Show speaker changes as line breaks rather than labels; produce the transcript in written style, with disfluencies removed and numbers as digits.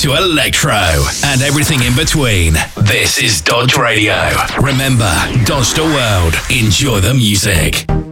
to electro and everything in between. This is Dodge Radio. Remember, dodge the world. Enjoy the music.